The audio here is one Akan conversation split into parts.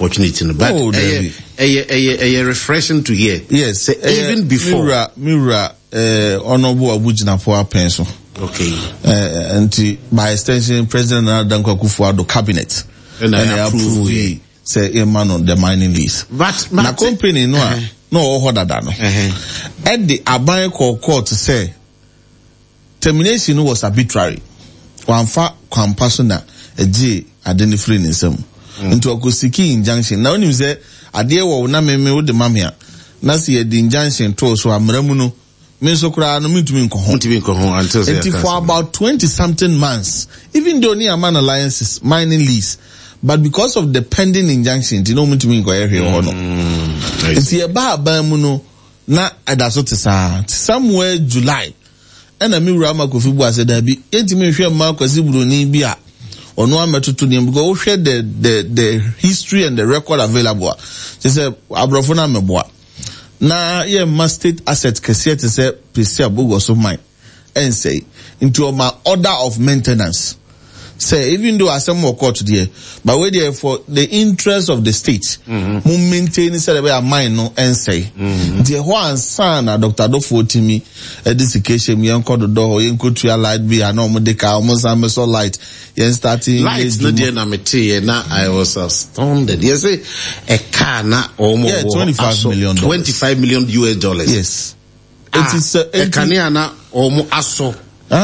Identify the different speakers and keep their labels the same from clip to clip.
Speaker 1: opportunity, but a refreshing to hear.
Speaker 2: Yes,
Speaker 1: even before
Speaker 2: Mira, Honorable Abujina for pencil.
Speaker 1: Okay,
Speaker 2: and by extension, President Danko Akufo-Addo cabinet and I approve say a man on the mining lease. But na company no order that no. At the Aban court to say termination was arbitrary. One fa compassion a J identifying himself into a Kosiki injunction. Now you say a dear wo na me with the mamia. Na see the injunction to so amremuno. Mensokra no mitumi nkoho until for about 20 something months. Even though near man alliances mining lease. But because of the pending injunction, you know, mitumi nkoho here or no. It's here ba na adaso somewhere July. And a mirama Kofi Boa said that be intimate Marcus Ibruni Bia or no metodo to go share the history and the record available. She said Abrafona Meboa. Na ye must state assets kesiye to say Prisia Bugo so mine and say into my order of maintenance. Say even though I some more court there, but we there for the interest of the state, maintain instead of a mine no and say the one son Dr. Dofo Timi this occasion me uncle the door you could to light be an omodeka almost a so light yen starting
Speaker 1: lights no dear na mete na I was astounded. You say a car na almost
Speaker 2: $25 million
Speaker 1: US.
Speaker 2: Yes.
Speaker 1: It is a kania na almost aso.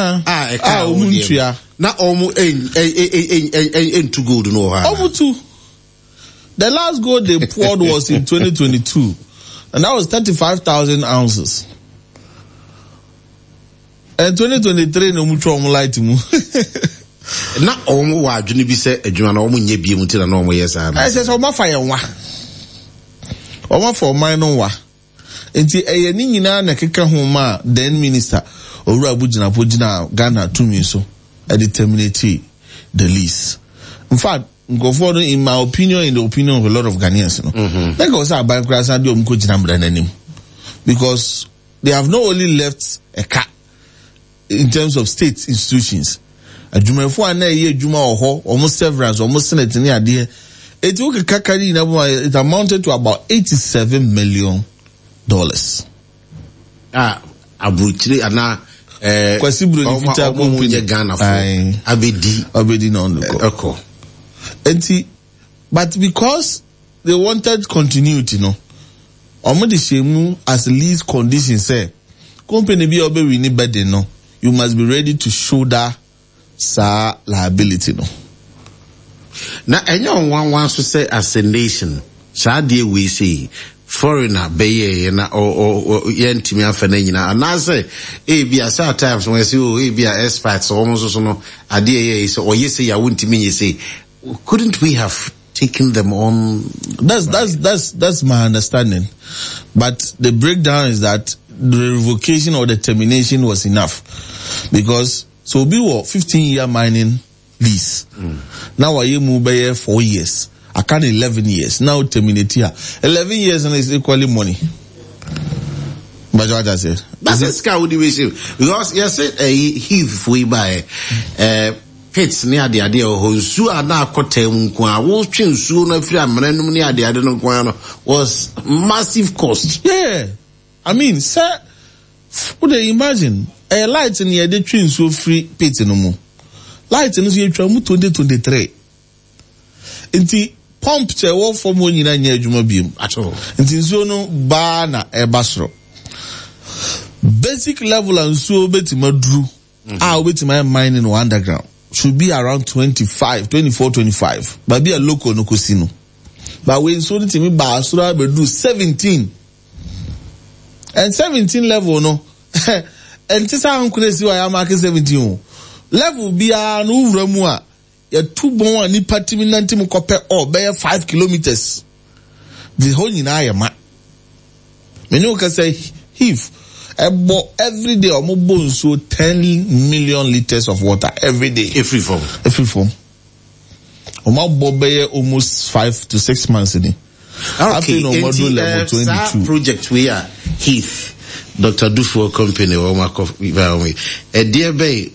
Speaker 1: Na almost to gold no ha.
Speaker 2: Almost two. The last gold they poured was in 2022, and that was 35,000 ounces. And 2023 no much light mu.
Speaker 1: Na omo wa adwene bi se adwuma na omo nya bi mu ti na omo yesa na.
Speaker 2: I say so ma fa yen wa. Omo for mine no wa. Enti eye ni nyina na keka ho ma then minister Owura Abujina Pojina Ghana to me so determinate the lease. In fact, go for in my opinion, in the opinion of a lot of Ghanaians, you know, they go say bank crash and do because they have not only left a car in terms of state institutions. A juma for an year juma or almost severance, almost senate in the idea. It took a kakari it amounted to about $87 million.
Speaker 1: Abruchiri ana
Speaker 2: Kwasibro ni fita company
Speaker 1: Ghana for Abedi
Speaker 2: no no. But because they wanted continuity, no. Omo de shemu as lease condition say company be obe we need better no. You must be ready to shoulder sa liability no.
Speaker 1: Na enyo one so say as a nation, sa dey we say foreigner beye na o yentimi afana nyina anase bia sa times when say o bia experts almost so no ade ye so o yese ya wontimi yese. Couldn't we have taken them on? That's my understanding, but the breakdown is that the revocation or the termination was enough because so we were 15-year mining lease. Now I move by 4 years. I can't 11 years. Now terminate here. 11 years and it's equally money. But what I said. That's a scar with the issue. Because you said a heave we buy pits near the idea of su are now cotem qua was chin sooner from near the idea was massive cost.
Speaker 2: Yeah. I mean, sir, would they imagine a light in the other train so free pits no more. Light in the 2023. Inti pump che wo for mo nyina nya adwuma biem
Speaker 1: at all.
Speaker 2: Inti nsuo no ba na ebasro. Basic level and so betima dru. Betima mining or underground should be around 24-25. But be a local no kosino. But when so the me ba so be do 17. And 17 level no. And tisa ankunesi wa ya mark 17. Level be a no wura mu a ya two bon ani patimi nanti mu kope be 5 kilometers. The whole nyina ya ma. Me no ka say if every day almost so 10 million liters of water every day.
Speaker 1: Every form.
Speaker 2: Be almost 5 to 6 months in it.
Speaker 1: Okay,
Speaker 2: level 22.
Speaker 1: Project we are Heath, Dr. Dufo Company, a dear bay,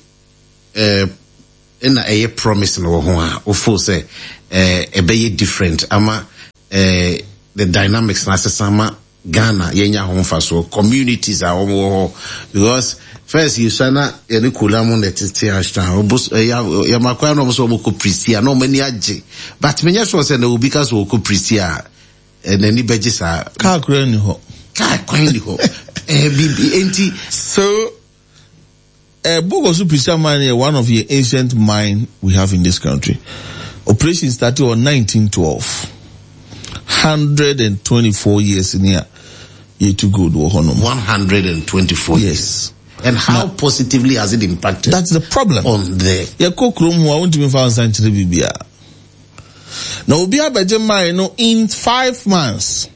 Speaker 1: in a promise no one, or for say, a bay different, ama, the dynamics na sesama Ghana yenya homfa so communities are omo because first you sana any kulamu netete ashta obus ya makwa no so oboko prisia no mani age but menya so say na obi ka so oboko prisia na ni beje sa
Speaker 2: ka kura ni ho
Speaker 1: bibi enti
Speaker 2: so Bogosu Prisia mine is one of the ancient mine we have in this country. Operation started on 1912. 124 years in here. Year to go to
Speaker 1: 124 years.
Speaker 2: Yes.
Speaker 1: And how positively has it impacted?
Speaker 2: That's the problem.
Speaker 1: On the
Speaker 2: I want to be found century Bibia. Now Ubia Bejema in 5 months.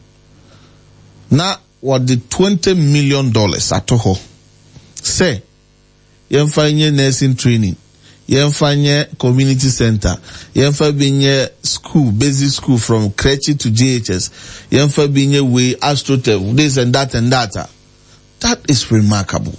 Speaker 2: Now what the $20 million at Toho say yemfanye nursing training, yemfanye community center, yemfanye school, basic school from creche to JHS, yemfanye way AstroTurf, this and that and that. That is remarkable.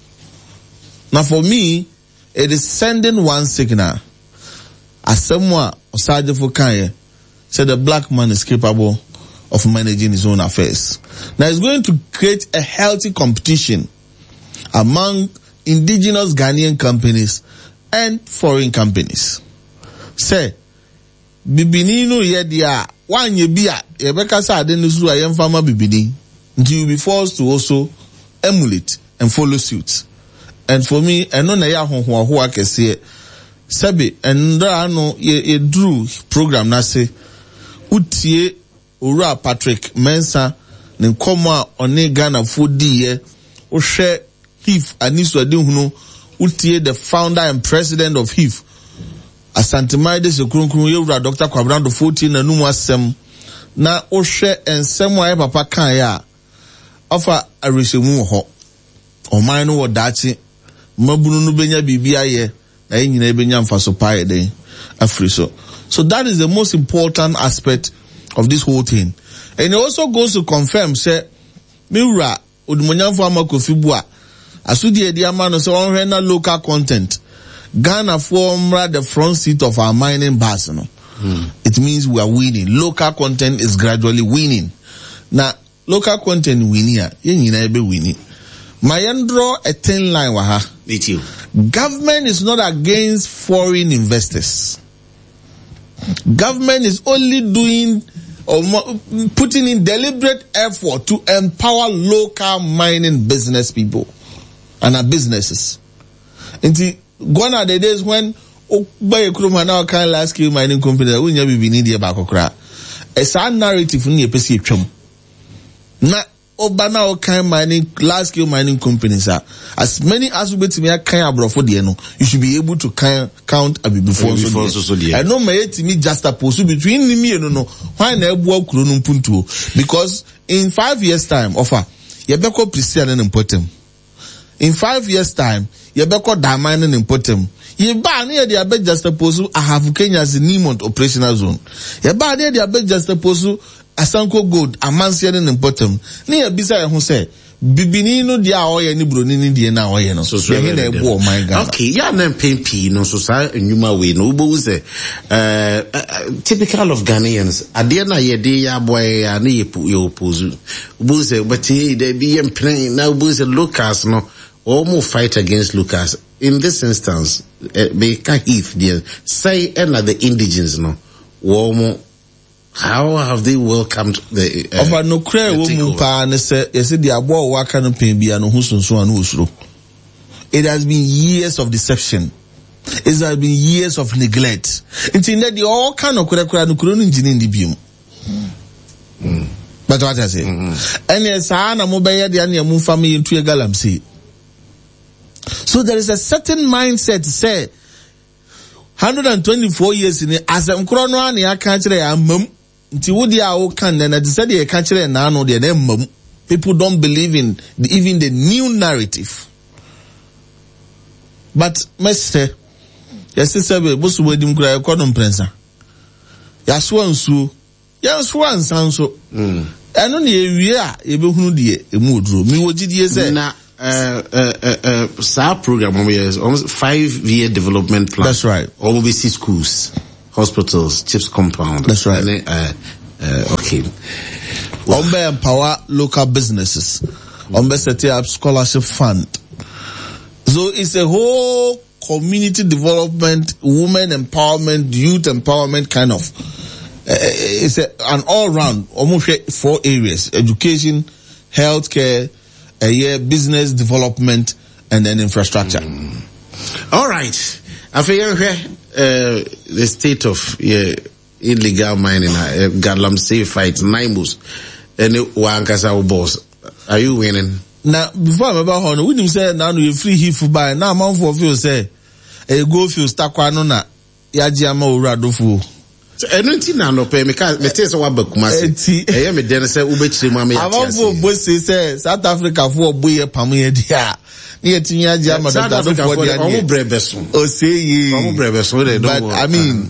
Speaker 2: Now for me, it is sending one signal. As someone Osaje Fokanye said, the black man is capable of managing his own affairs. Now it's going to create a healthy competition among indigenous Ghanaian companies and foreign companies. Say, bibini no yedia wanye bia yebeka sa ade nusu ayem fama bibini until you be forced to also emulate and follow suit. And for me, eno na ya honho akese sebe endra no ye drew program na se utie Ura Patrick Mensa ne nkoma one Ghana fodi ye o hwe HIF Anisu Adehuno utie the founder and president of HIF Asantemide Sekronkron Yewura Dr. Kwabrando 14 na numu asem na o hwe ensem wa papa kan ya ofa arishemu ho oman no wodachi mabunu no benya bibia ye na nyina ebenya mfaso pae den afriso. So that is the most important aspect of this whole thing. And it also goes to confirm say Miura Udmonyanfo Amakofibua Asudi Ediamano so on local content. Ghana form the front seat of our mining bars. It means we are winning. Local content is gradually winning. Now local content winning winning. Mayandro a 10 line waha.
Speaker 1: Me too.
Speaker 2: Government is not against foreign investors. Government is only doing or putting in deliberate effort to empower local mining business people and our businesses. Gone are the days when buy a kroma now kind large scale mining company that we never be needed about okra. It's a narrative in your PC chum. Na obana o kind mining large scale mining companies are as many as we bet me a kind abroad for the you should be able to count a before so I know my to me just a post between me and no why na ebu akuro punto because in 5 years time offer you beko Christian and important in 5 years time you beko diamond and important you ba near the abeg just a post I have Kenya's Nimont operational zone you ba near the abeg just a post Asanko Gold amansia ne important ne ya bisa ya ho se bibini no dia oye ni broni ni die na oye no ye he na ebo my God. Okay,
Speaker 1: ya na pempi no so sa enwuma we no ubo se typical of Ghanaians ade na ye de ya boy ya na ye opozu ubo se but they be employing now ubo se Lucas no or more fight against Lucas in this instance be ka if there say another indigens no wo how have they welcomed the
Speaker 2: over no cry wo pa ne say yes the abo waka no pen bia no husunsun anu osuro. It has been years of deception. It has been years of neglect. Until the all kind of kura no kuro no njini ndi biom. But what I say and yes ana mo be ye de ana mu family into a galamsey. So there is a certain mindset say 124 years in asem kro no ana ya ka kire ya mam nti wodi a wo kan na de say de ka kire na no de na mam. People don't believe in even the new narrative. But Mr. Yes sebe bosu wedim kura e kodon prensa ya so ansu ya so ansan so eno na ewie a e be hunu de emu oduro mi wo gidie say
Speaker 1: na SAR program almost 5-year development plan.
Speaker 2: That's right.
Speaker 1: Overseas schools, hospitals, CHIPS compound.
Speaker 2: That's right.
Speaker 1: Okay.
Speaker 2: Ombe empower local businesses. Ombe set up scholarship fund. So it's a whole community development, women empowerment, youth empowerment kind of. It's an all-round, almost 4 areas: education, healthcare, business development, and then infrastructure.
Speaker 1: All right. The state of illegal mining, Galamsey fight, Naimus, and Wankasa boss. Are you winning?
Speaker 2: Now, before I'm about honor, we didn't say now you free here for buy. Now, man for you say, a go feel stuck one on that. Yajama Radofu.
Speaker 1: Anything now, no pay me. Me tell you what, but Kumasi. I am a dense Ubechi Mammy. I want for boys say South Africa for boy Pamia dia. Near Tinia Jama, South Africa for the Brebeson. Oh, say ye, but I mean,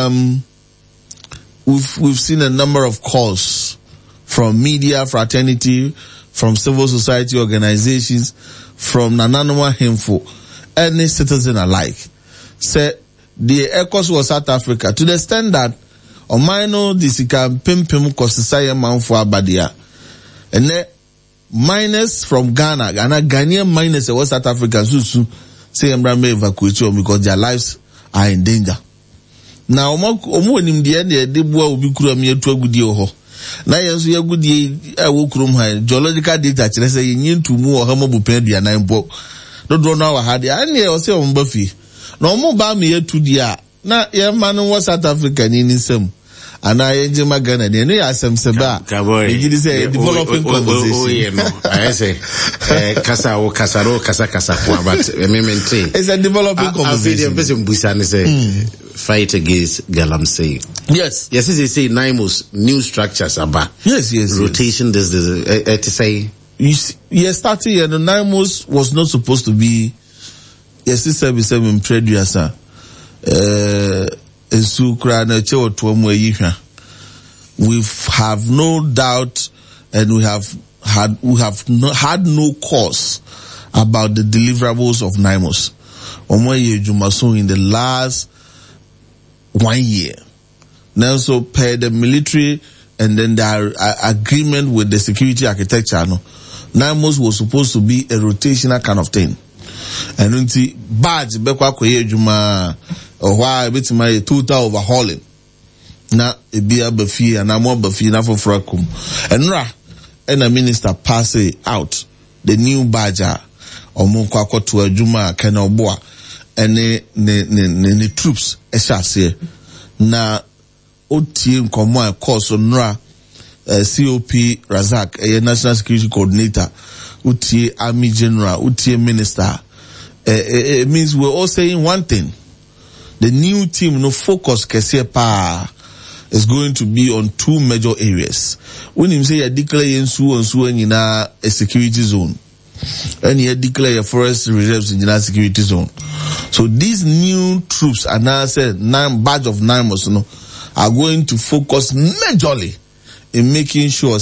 Speaker 1: we've seen a number of calls from media fraternity, from civil society organizations, from Nananwa Hemfo, any citizen alike. Say the ECOWAS was South Africa to the extent that Omaino disika pimpim kosisaya manfo abadia. And then miners from Ghana, Ghanaian miners in West Africa susu say embrame evacuate because their lives are in danger. Now omo nim de de bua obi kura me etu agudi ho. Na yenso yagudi ewo kurom ha geological data kire say yin tumu o ha mabu pen dia nan bo. Do na wa ha dia ane o say o mba fi. Na omo ba me etu dia na ye man no South Africa ni nsem. Ana yenje magana ne no ya asem seba. E gidi say developing conversation. Oh yeah no. I say kasa kwa but memente.
Speaker 2: It's a developing conversation.
Speaker 1: I feel the say fight against Galamsey.
Speaker 2: Yes.
Speaker 1: Yes, they say NIMOS new structures are back.
Speaker 2: Yes.
Speaker 1: Rotation this to say
Speaker 2: starting here the NIMOS was not supposed to be service producer. We have no doubt and we have had no cause about the deliverables of NIMOS. In the last 1 year. Now so per the military and then the agreement with the security architecture, NIMOS was supposed to be a rotational kind of thing. And until badge bekwa koye juma or why bit my total overhauling. Na ebia bafi and more bafi na for frakum. And a minister pass it out the new badger or munkwa to a juma kenoboa and the troops eshase na oti nkomo course onra COP Razak a national security coordinator utie army general utie minister. It means we're all saying one thing. The new team, focus Kesepa is going to be on 2 major areas. When you say you declare a security zone, and you declare a forest reserves in the security zone. So these new troops are now said badge of NIMOS are going to focus majorly in making sure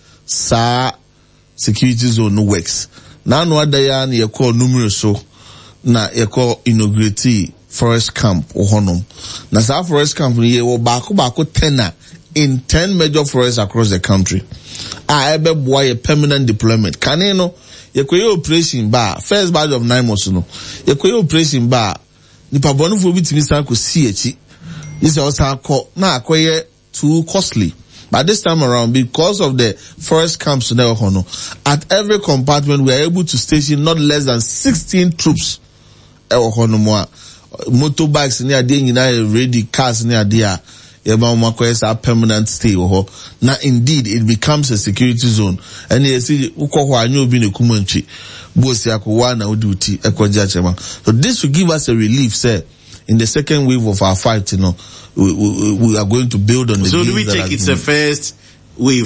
Speaker 2: security zone works. Now no other yan you call numerous so na you call inaugurate forest camp ohonom. Na sa forest camp ye wo bako 10 in 10 major forests across the country. Ebe boy a permanent deployment. Kaneno ye koye operation ba first badge of NIMOS ye koye operation ba nipa bonu fo bitimi san ko CH. This also na akoye too costly. But this time around, because of the forest camps in at every compartment we are able to station not less than 16 troops. Motorbikes near there, ready cars near there. Permanent stay. Now indeed it becomes a security zone. And you see Kumanchi. So this will give us a relief, sir. In the second wave of our fight, we are going to build on the.
Speaker 1: So do we take it's the first wave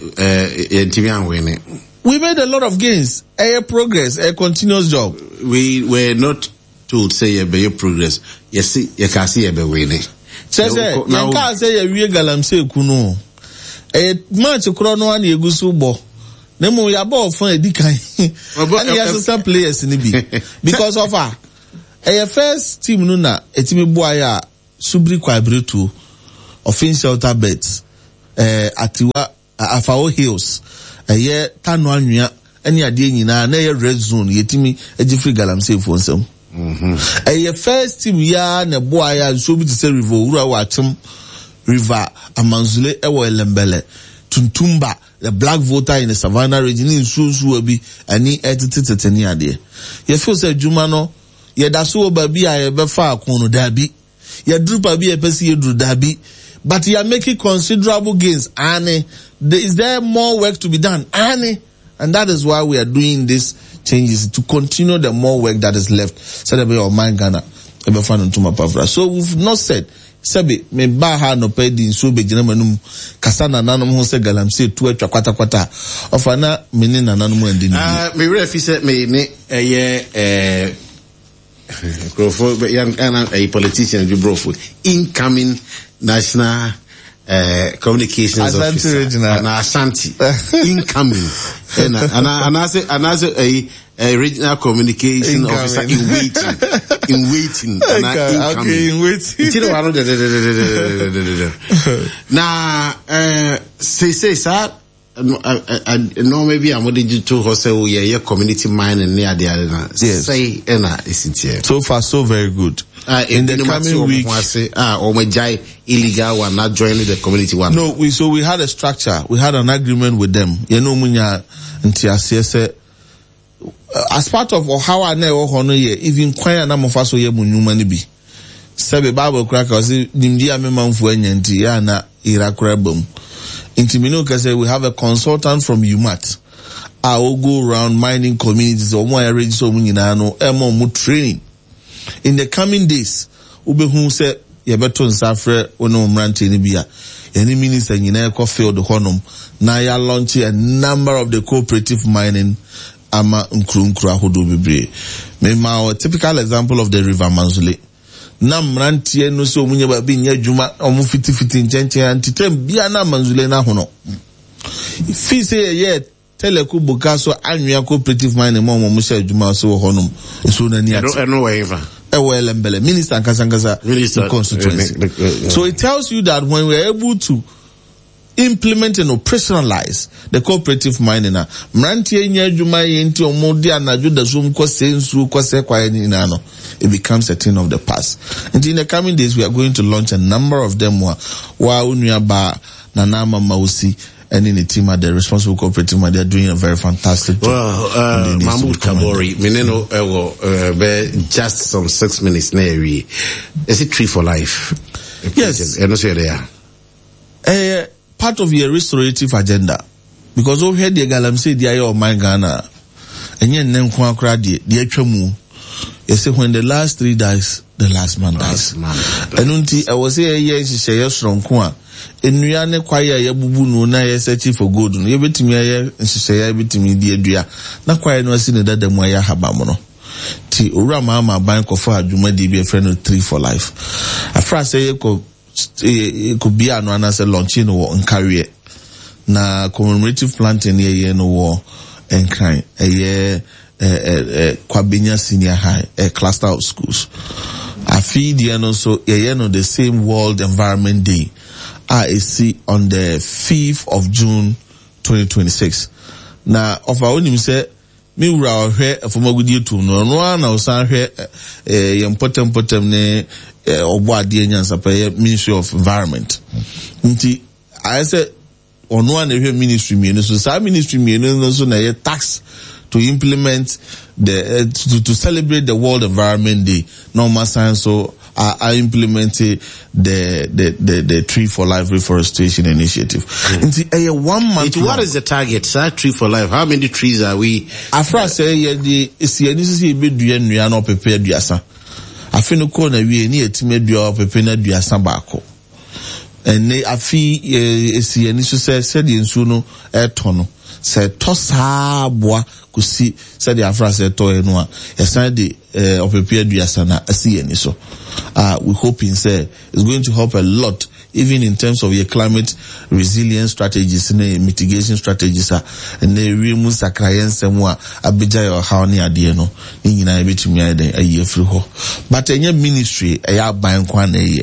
Speaker 2: we made a lot of gains, a progress, a continuous job.
Speaker 1: We were not told say a better progress. Yes, you can see a better winning.
Speaker 2: Say can't say a real Galamsey kuno. A match chrono and Yegusu bo. Nemo we are both for a decan. And he has some players in the B because of her. A first team nuna, a team boya subri kwabretu of in shelter beds. Atiwa Afao Hills Tano Anua any ade nyina na red zone yetimi agifri galamsey fo nsam first team ya na boa ya so bi say river ura watem river Amanzule ewo Elembele Tuntumba the black voter in the Savannah region in Susu bi ani eteteteni ade ye feel say djuma no ye da so ba bi a ye be fa akon dabi ye drupa bi e pesi ye dru dabi but you are making considerable gains and is there more work to be done and that is why we are doing these changes to continue the more work that is left so that we are mind Ghana ever find into my pavra. So we've not said Sabi me ba ha no pay din so be gina manum kasana nanom ho se galamsey tu atwa kwata ofana meni nananom andi ni me refi say me ne grofo a politician you brofo incoming national communications officer and Ashanti incoming and I say a regional communication officer in waiting and incoming now say sir no maybe I'm digital hustle yeah community mine and near the other say is it here so far so very good in the coming week illegal one not joining the community one no we had a structure, we had an agreement with them munya nti as part of how I know hono ye even kwanya na mofaso ye munyuma ni bi sebe bible cracker say nimdi amemamfu anyanti ya na irakura bom intimino say we have a consultant from UMAT I will go around mining communities or more register munyina no mu training in the coming days ubehu say ye beto nsafre ono mrante ni bia any minister nyina ko field honum na ya launch a number of the cooperative mining ama nkrunkru ahodo bebre me ma a typical example of the river Manzule na mrantie no so munye ba bi nya djuma omu fiti nchenchen antitem bia na Manzule na hono fi say ye teleku bukaso anwia cooperative mining mo mo sha djuma so honum so na ni ati no waiver Elembele minister Nkasangasa constituency so it tells you that when we are able to implement and operationalize the cooperative mining mrantie nya adwuma yenti omodi anadwo da so mko sensu ko se kwaye ni no it becomes a thing of the past. And in the coming days we are going to launch a number of them wa unua ba nanama mausi and in the team at the responsible cooperative they are doing a very fantastic job. Well Mahmoud Kabori meneno just some 6 minutes na area is it Tree for Life? Yes, and also there part of your restorative agenda because over here the galamsey the ayo mind Ghana enye nenko akra de atwamu you say when the last 3 dies the last man dies enunti I was say ye hihye sronko a enua ne kwaye ya bubu no na ye search for gold no ye betimi ye hihye ya betimi di adua na kwaye no asi ne dada mu ya haba mo no ti owura ma ban kofo adwuma di be friend no Tree for Life afra say ye ko be an anase launching or Nkarie na commemorative planting ye no war and kind a year Kwabenya Senior High a cluster of schools I feed ye no so ye no the same World Environment Day see on the 5th of June 2026 na of our own say me wura hwe afomagudi tu no na osan hwe important ne obo ade nyansa pa Ministry of Environment nti I said ono an hwe ministry mienu so sa ministry mienu no so na ye tax to implement the to celebrate the World Environment Day normal science so are implementing the Tree for Life reforestation initiative. Nti 1 month. What is the target? Sir, Tree for Life. How many trees are we? Afra say ye the isi be dua nua na prepare duasa. Afi no ko na wie ni etime dua prepare na duasa baako. Ene afi isi ani so say the nsu no etono. Say tosa boa kusi say the afra say to enu a yesan de prepare duasa na asi ani so. We hoping say it's going to help a lot even in terms of your climate resilience strategies and mitigation strategies and the real sacrifice semwa abija your how ni ade no ni nyina betumi ade aye free ho but enye ministry eya ban kwa na eye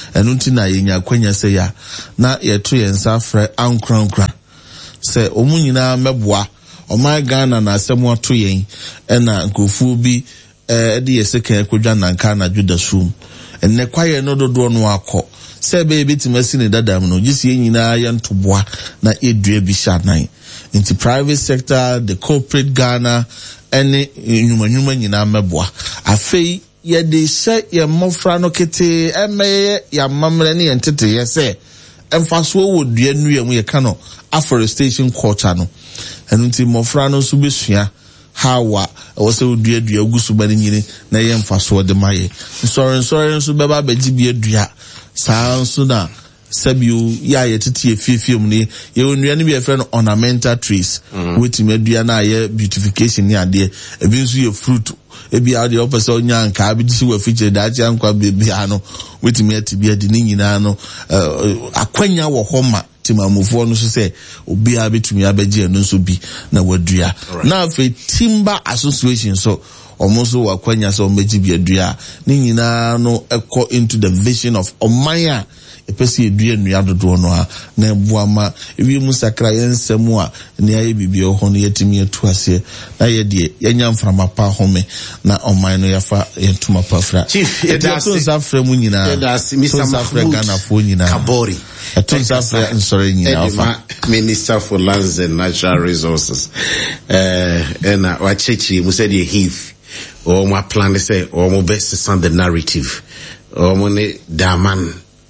Speaker 2: enu nti na yenya kwanya se ya na yeto yensa frɛ ankrankra se omu nyina meboa oman Ghana na asɛm ato yen ɛna nkofu bi de yeseka kodwa nanka na Judasum enne kwaye no dodo no akɔ se be bitimasi ne dadam no gisi nyina ye ntoboa na edua bi shanan into private sector the corporate Ghana ene nyuma nyina meboa afei ye de hye ye mofra no kete emeye ya mamre ne yentete ye se emfaso wo dua nu ye mu ye ka no afforestation culture no enu nti mofra no so besua hawa wose odua gusu bani nyini na ye mfaso de maye sorry so beba beji bi adua saa so na sabio ya yetete efiefiem ni ye onua ne bi e fe no ornamental trees wetin adua na ye beautification ni ade ebi nso ye fruit ebi ade opese onya nka bi disi wa feature dachi ankwa bebi ano wetin me ati bi ade ni nyina no akwanya wo homa timamufo no so se obi abetumi abeje eno so bi na wadua na fe timber association so almost wakwanya so meji bi adua ni nyina no ekọ into the vision of omanya epesi edua nua dodo no a na ebuama ewi mu sakra yensemu a ne aye bibi ho no yetimi atu ase na ye de yenya mframa pa home na oman no yafa yentuma pa fra
Speaker 1: chief
Speaker 2: edaso safra mu nyina
Speaker 1: Mr. Mahmoud
Speaker 2: Ghana fo nyina
Speaker 1: Kabori
Speaker 2: sorry nyina
Speaker 1: Minister for Lands and Natural Resources and wachechi mu said heave or my plan say or my best sound the narrative or money daman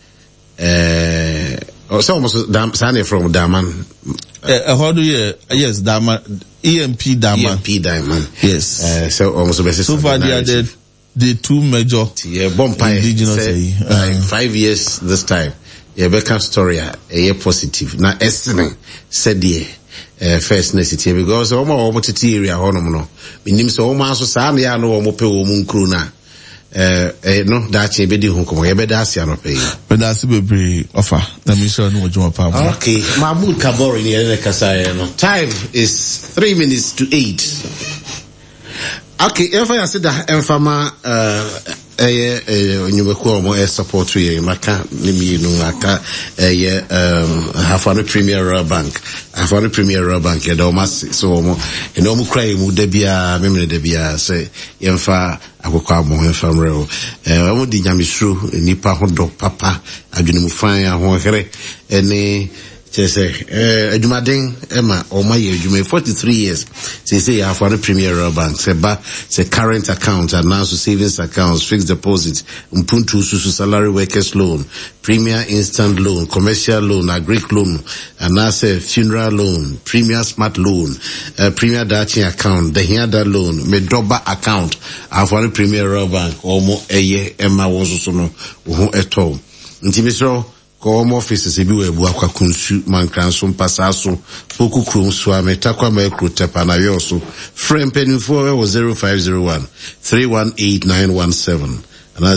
Speaker 1: or so almost Sane from Daman.
Speaker 2: How do you yes Daman EMP Daman yes
Speaker 1: so almost
Speaker 2: so far they are the two major indigenous
Speaker 1: 5 years this time Becca story a positive na estimate said first necessity because almost area honom no minim so almost so sam ya no mo pe wo mu nkru na no da che be di hu komo ye be da asia no pe
Speaker 2: be da se bebre offer na mi so no ojuma pa
Speaker 1: okay Mahmoud Kabori ni ele kasa no time is 3 minutes to 8 okay if I said that enfama onyumeko mo support we maka ni mi no aka Hafano Premier Rural Bank ya da o so mo eno mo krai mu da bia memene da bia say yemfa akokwa mo hemfa mreo mo di nyamesuru nipa ho do papa adwene mu fan ya ho here ene Ajumaden Emma or my Jume 43 years. Say Hafano Premier Rural Bank. Say current account and now savings accounts, fixed deposits, Mpuntu Susu salary workers loan, Premier instant loan, commercial loan, agric loan, and now say funeral loan, Premier smart loan, Premier Dachi account, the Hiada loan, Medoba account, Hafano Premier Rural Bank, Omo Eye Emma was also no at all. Intimisro home offices ebi we bu akwa kunsu mankranso mpasaso poku krom so ametakwa micro tepa na yoso frame penifo we 0501 318917 and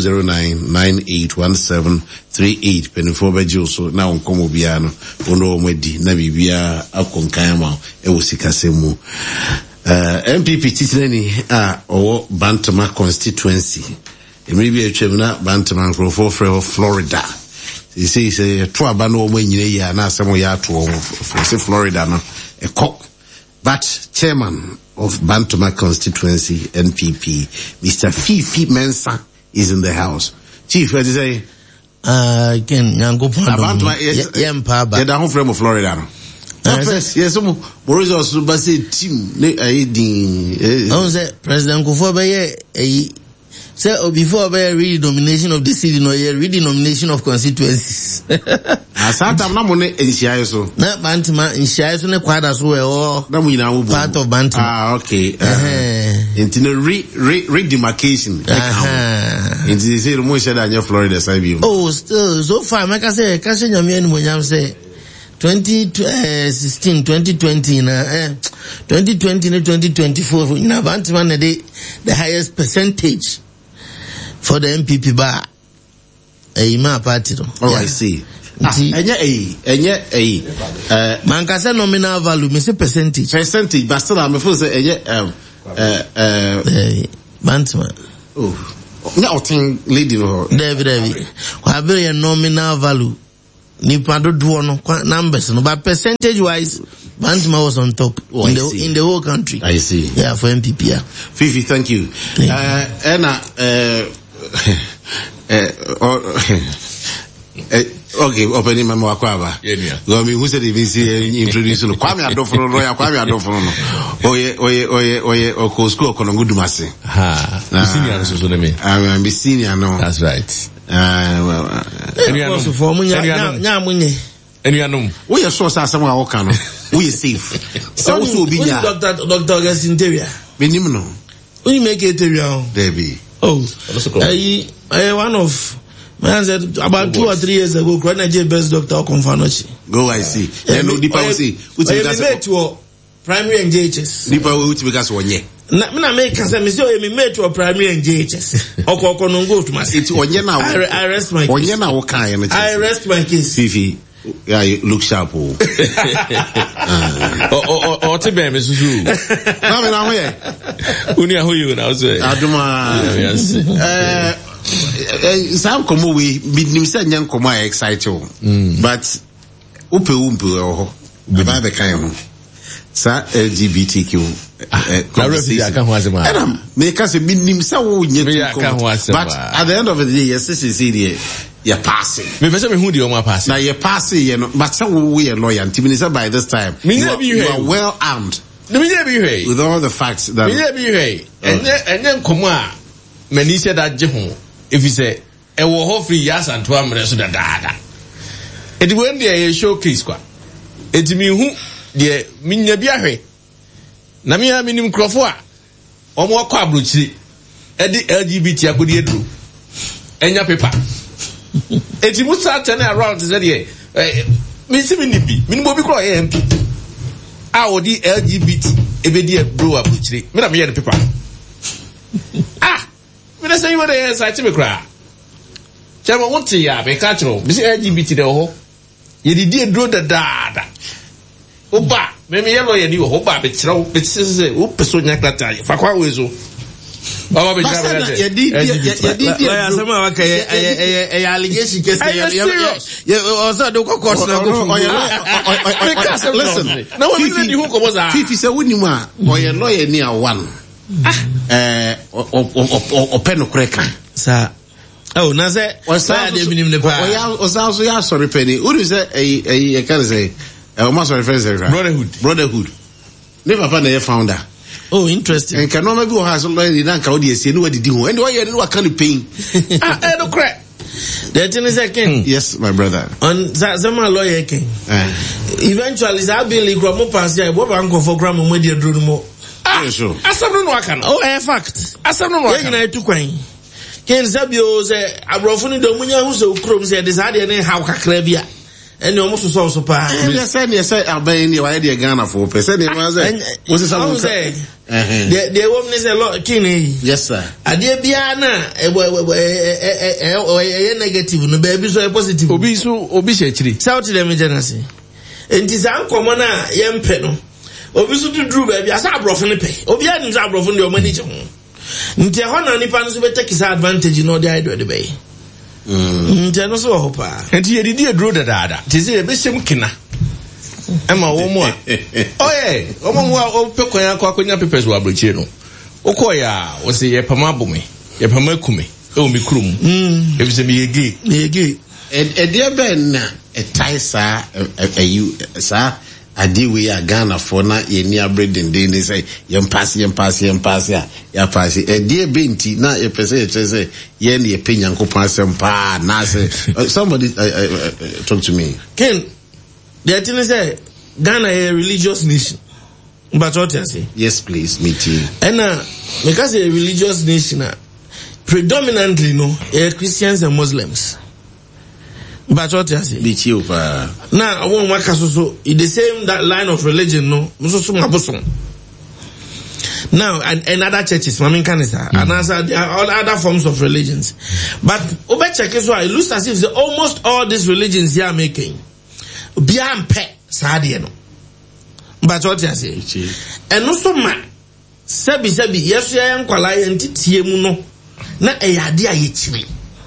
Speaker 1: 0209981738 penifo beji so na onkomo bia no ono omedi na bibia akonkan ma e wo sikasemu MPP titleni owo Bantama constituency emibi etwem na Bantama nkrofo frɛ Florida. You see, say, Tuaba no one year, and some ya to Florida, no, a cock. But chairman of Bantama constituency, NPP, Mr. Fifi Mensah, is in the house. Chief, what do you say?
Speaker 2: Again, Yango
Speaker 1: Bantama, yes, they're home from Florida. Yes, Boris also, but say, team,
Speaker 3: President Kufuor, so before we read the nomination of the city, no, you read the nomination of constituencies.
Speaker 1: Asanta na money in Shiaso.
Speaker 3: Na Bantama in Shiaso ne kwada so
Speaker 1: na mu nyina wo
Speaker 3: part of Bantama.
Speaker 1: Okay. Into the redemarcation. Into say mo share that Florida side.
Speaker 3: Oh, still so far make I say ka se nyame anu mo nyam say 2016 2020 na 2020 and 2024 na Bantama na the highest percentage for the MPP bar my party.
Speaker 1: Oh, I see.
Speaker 3: Mankasa nominal value, me say percentage,
Speaker 1: but still I'm afraid say
Speaker 3: Bantama.
Speaker 1: Oh, No, thing lady.
Speaker 3: David. Have very nominal value. Nipa do no numbers, no, but percentage wise, Bantama was on top in the whole country.
Speaker 1: I see.
Speaker 3: Yeah, for MPP. Yeah.
Speaker 1: Fifi, thank you. Anna, okay, opening my Mwakwa. Yeah. Who said if he's introducing Kwame Adofo, Kwame Adofo. Oye, school Konongudu Masi.
Speaker 2: Senior, so me.
Speaker 1: I'm senior, no.
Speaker 2: That's right.
Speaker 1: We are so someone Okano. We are safe. So be
Speaker 3: Dr. Augustine Teria.
Speaker 1: Minimum.
Speaker 3: We make it Teria.
Speaker 1: Debbie.
Speaker 3: Oh, I one of. Man said about 2 or 3 years ago, Nigeria best doctor Konfanochi.
Speaker 1: Go, I see. No, Deepa see. Which is
Speaker 3: primary and JHS.
Speaker 1: Deepa, which because 1 year.
Speaker 3: Na make us say me made to a primary and JHS. Oko no go to my city. I rest my case. I rest my case.
Speaker 1: Fifi, yeah, you look sharp.
Speaker 2: Oh, te be me susu.
Speaker 1: Na me na ho ye.
Speaker 2: Uni aho you na say.
Speaker 1: Aduma. Some come we minim say nyan komo I excite you. But upe ho. Ba be kan ho. Sa LGBTQ conversation. Make us a minim sa wo nye. But at the end of the day, yes, this is it. You're passing.
Speaker 2: Me person me who the oma passing.
Speaker 1: Now you're passing, you know. But some we are lawyer. Timinisa by this time, you are well armed with all the facts that.
Speaker 2: And then come on, many said that Jehon. If you say, "I will hopefully yes and to am reso da da." It when there showcase kwa. It me who the minya biahwe. Na me a minim krofo a omo akọ abrochiri. E di LGBT akodi edru. Enya paper. Eti mu start turn around say there. Me see me nibi. Me bo bi kro ye MP. A odi LGBT e be di bro abrochiri. Me na me ye the paper. Me say you dey excited me kra. Chama wonte ya be ka chiro. Me say LGBT dey ho. Ye di edru da da. Oba, me yellow ye ni oba be chiro. Be say o person nya klata. Fa kwa we so. Baba be jara be. Ye di
Speaker 3: asema waka ye allegation case ye osa do court na go.
Speaker 1: Listen. Now we need who come za. Fifi say woni mu a oye lawyer ni a one. Open kreka.
Speaker 3: Sa. Oh, na say why dey minim ne pa.
Speaker 1: Osa ya sorry penny. Who say e can say almost reference brotherhood. Never find a founder.
Speaker 3: Oh, interesting.
Speaker 1: And can no maybe has already done Kaudi say no di ho. And why you know can pain? No crack.
Speaker 3: The thing is again.
Speaker 1: Yes, my brother.
Speaker 3: On Zama lawyer king. Eventually that bill gromo pass here. What bank for gram mo dey dro mo.
Speaker 1: Sure.
Speaker 3: Asam no aka. Oh, fact. Asam no aka. Na etu kwan. Ken sabio say abrofo ni do munya hu se ukrom say this ade ne how kakra bia. And you almost saw so pa.
Speaker 1: Yes, Albania, why the Ghana for percent? Was
Speaker 3: it the woman is a lot keenly.
Speaker 1: Yes, sir.
Speaker 3: A dear Biana, a negative, no baby, so a positive. Obisu, South to them, Genesee. And this uncommon, young penno. Obisu to Drew, baby, as I brought from the pay. Obian is out from your manager. Ntehona ni panu so be take his advantage in all the idea of the bay. Nteno so hopa.
Speaker 2: Enti ye di edro dada. Ti se be hyem kina. Ema wo mo a. Oye, omo mo a opekwan akonya papers wo abrochie no. Okoya, wo se ye pama bome. Ye pama kume. E o mi krum. E bi se mi yegi.
Speaker 3: Yegi.
Speaker 1: E de ben na e tai sa you sa adi we a Ghana for na ye ni abredin dey dey say yem pass ya pass e de benti na e pese say ye ni e penyankopon asem pa na say somebody talk to me.
Speaker 3: Ken, the thing is Ghana a religious nation. But what you say?
Speaker 1: Yes, please, me too.
Speaker 3: And because a religious nation predominantly Christians and Muslims. But what you say?
Speaker 1: Be you
Speaker 3: now I won't work so in the same that line of religion now and other churches and other forms of religions. But over check is why it looks as if almost all these religions here are making beyond pet sadiano. But what you say? And also man Sebi yes ya nkwala entitie mu no na eyade a yechiri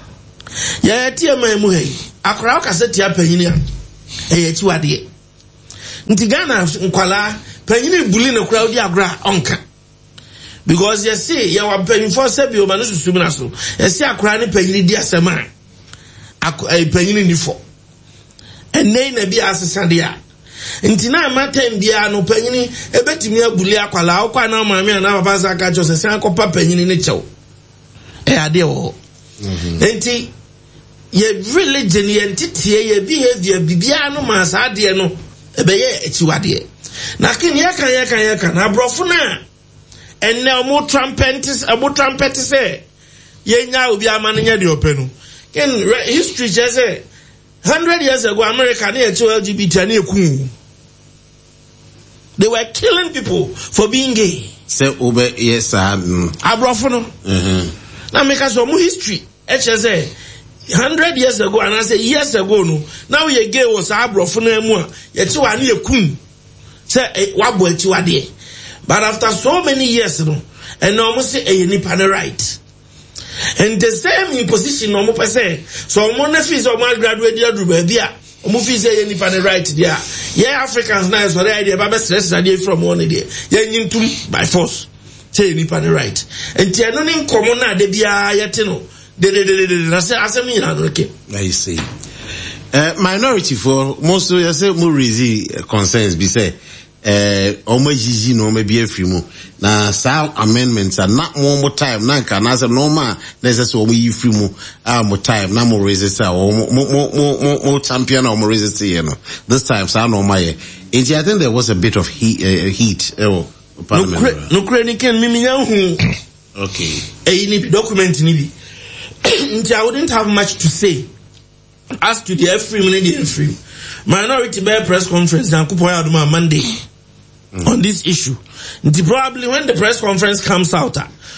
Speaker 3: ya tie man mu hai akora okaseti apanyini a eyechi wade nti Ghana nkwala panyini buli na kura odi agora onka because you see ya wa panyin for sebi o manu susumi na so you see akora ne panyini di asema panyini ni fo enne na bi asesa de a nti na matem bia no panyini ebetimi abuli akwala akwa na maame na papa sa ka cho se san kopa panyini ne chew ade wo nti ye religion ye entity ye behavior bibia no ma sa ade no ebeye echiwade na kin ye kan na brofo na enne omo trumpet say ye nya obi ama nya de openu kin history just say 100 years ago America na LGBT na eku they were killing people for being gay
Speaker 1: say obe yes
Speaker 3: abrofo no na make us omo history say 100 years ago and I say years ago no now ye gay was abrofo na mu a ye ti wa na eku say wabo ati wade but after so many years no and no mo say e nipa na right and the same imposition no mo pese so mo na fees o mo graduate dia dru ba bia o mo fees e nipa na right dia ye Africans na so the idea ba be stress dia from one dia ye nyintum by force say nipa na right and ti eno ni nkomo na de bia ye te no de na say asem ni na no ke
Speaker 1: I see minority for most you say mo raise concerns be say omajiji no me be free mu na sa amendments are not more time na nka na say normal necessary we free mu more time na more raise say more champion or more raise say you know this time sa normal here I think there was a bit of heat parliament
Speaker 3: no crane ken mimi hu
Speaker 1: okay
Speaker 3: ni document ni bi I wouldn't have much to say as to the free minority by press conference na kupoya aduma Monday on this issue. Probably when the press conference comes out,